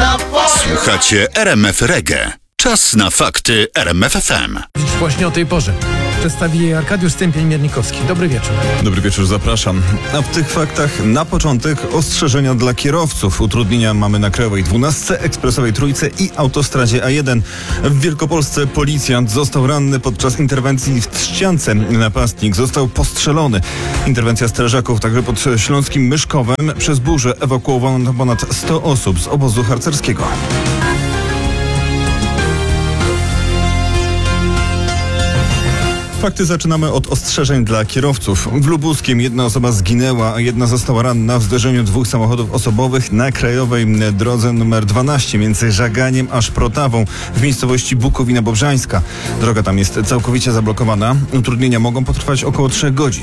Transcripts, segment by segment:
Słuchacie RMF Reggae. Czas na fakty RMF FM. Właśnie o tej porze. Przedstawi jej Arkadiusz Stępień-Miernikowski. Dobry wieczór. Dobry wieczór, zapraszam. A w tych faktach na początek ostrzeżenia dla kierowców. Utrudnienia mamy na Krajowej 12, Ekspresowej Trójce i autostradzie A1. W Wielkopolsce policjant został ranny podczas interwencji w Trzciance. Napastnik został postrzelony. Interwencja strażaków także pod śląskim Myszkowem. Przez burzę ewakuowano ponad 100 osób z obozu harcerskiego. Fakty zaczynamy od ostrzeżeń dla kierowców. W Lubuskiem jedna osoba zginęła, a jedna została ranna w zderzeniu dwóch samochodów osobowych na krajowej drodze nr 12 między Żaganiem a Szprotawą w miejscowości Bukowina Bobrzańska. Droga tam jest całkowicie zablokowana. Utrudnienia mogą potrwać około 3 godzin.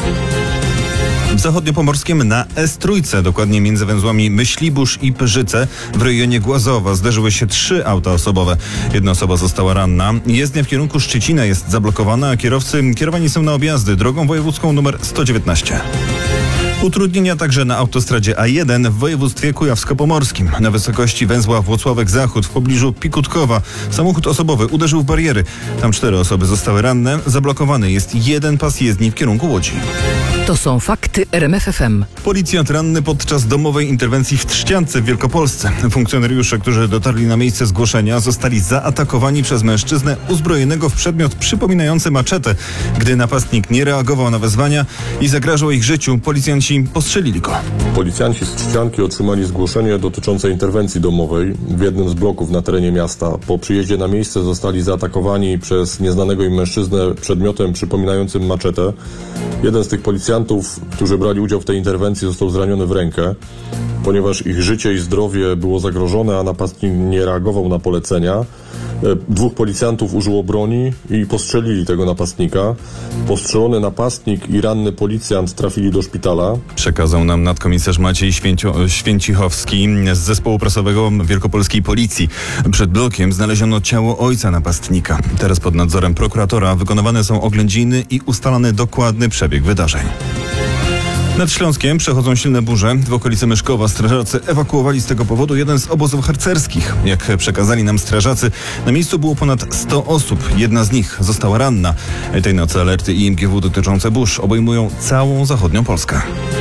W zachodniopomorskim na S3, dokładnie między węzłami Myślibórz i Pyrzyce w rejonie Głazowa zderzyły się 3 auta osobowe. Jedna osoba została ranna. Jezdnia w kierunku Szczecina jest zablokowana, a kierowcy kierowani są na objazdy drogą wojewódzką nr 119. Utrudnienia także na autostradzie A1 w województwie kujawsko-pomorskim. Na wysokości węzła Włocławek-Zachód w pobliżu Pikutkowa samochód osobowy uderzył w bariery. Tam 4 osoby zostały ranne. Zablokowany jest jeden pas jezdni w kierunku Łodzi. To są fakty RMF FM. Policjant ranny podczas domowej interwencji w Trzciance w Wielkopolsce. Funkcjonariusze, którzy dotarli na miejsce zgłoszenia, zostali zaatakowani przez mężczyznę uzbrojonego w przedmiot przypominający maczetę. Gdy napastnik nie reagował na wezwania i zagrażał ich życiu, policjanci postrzelili go. Policjanci z Trzcianki otrzymali zgłoszenie dotyczące interwencji domowej w jednym z bloków na terenie miasta. Po przyjeździe na miejsce zostali zaatakowani przez nieznanego im mężczyznę przedmiotem przypominającym maczetę. Jeden z tych policjantów, którzy brali udział w tej interwencji, został zraniony w rękę. Ponieważ ich życie i zdrowie było zagrożone, a napastnik nie reagował na polecenia, 2 policjantów użyło broni i postrzelili tego napastnika. Postrzelony napastnik i ranny policjant trafili do szpitala. Przekazał nam nadkomisarz Maciej Święcichowski z zespołu prasowego Wielkopolskiej Policji. Przed blokiem znaleziono ciało ojca napastnika. Teraz pod nadzorem prokuratora wykonywane są oględziny i ustalany dokładny przebieg wydarzeń. Nad Śląskiem przechodzą silne burze. W okolicy Myszkowa strażacy ewakuowali z tego powodu jeden z obozów harcerskich. Jak przekazali nam strażacy, na miejscu było ponad 100 osób. Jedna z nich została ranna. Tej nocy alerty IMGW dotyczące burz obejmują całą zachodnią Polskę.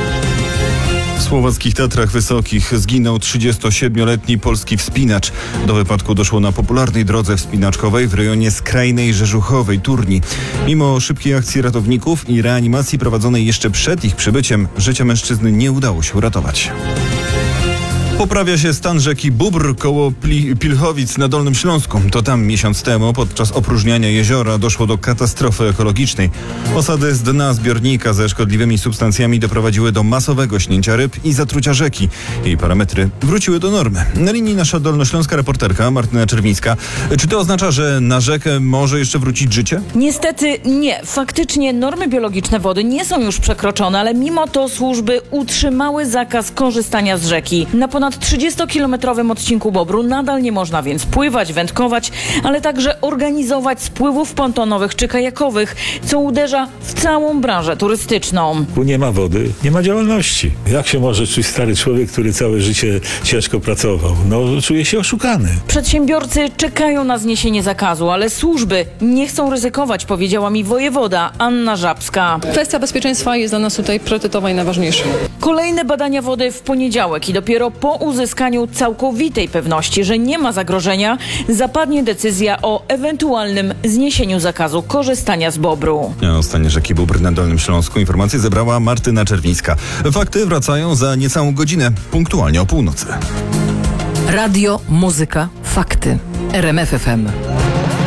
W słowackich Tatrach Wysokich zginął 37-letni polski wspinacz. Do wypadku doszło na popularnej drodze wspinaczkowej w rejonie skrajnej Rzeżuchowej Turni. Mimo szybkiej akcji ratowników i reanimacji prowadzonej jeszcze przed ich przybyciem, życia mężczyzny nie udało się uratować. Poprawia się stan rzeki Bóbr koło Pilchowic na Dolnym Śląsku. To tam miesiąc temu podczas opróżniania jeziora doszło do katastrofy ekologicznej. Osady z dna zbiornika ze szkodliwymi substancjami doprowadziły do masowego śnięcia ryb i zatrucia rzeki. Jej parametry wróciły do normy. Na linii nasza dolnośląska reporterka Martyna Czerwińska. Czy to oznacza, że na rzekę może jeszcze wrócić życie? Niestety nie. Faktycznie normy biologiczne wody nie są już przekroczone, ale mimo to służby utrzymały zakaz korzystania z rzeki. Na ponad 30-kilometrowym odcinku Bobru nadal nie można więc pływać, wędkować, ale także organizować spływów pontonowych czy kajakowych, co uderza w całą branżę turystyczną. Tu nie ma wody, nie ma działalności. Jak się może czuć stary człowiek, który całe życie ciężko pracował? No, czuje się oszukany. Przedsiębiorcy czekają na zniesienie zakazu, ale służby nie chcą ryzykować, powiedziała mi wojewoda Anna Żabska. Kwestia bezpieczeństwa jest dla nas tutaj priorytetowa i najważniejsza. Kolejne badania wody w poniedziałek i dopiero po uzyskaniu całkowitej pewności, że nie ma zagrożenia, zapadnie decyzja o ewentualnym zniesieniu zakazu korzystania z Bobru. O stanie rzeki Bóbr na Dolnym Śląsku informacje zebrała Martyna Czerwińska. Fakty wracają za niecałą godzinę, punktualnie o północy. Radio, muzyka, fakty. RMF FM.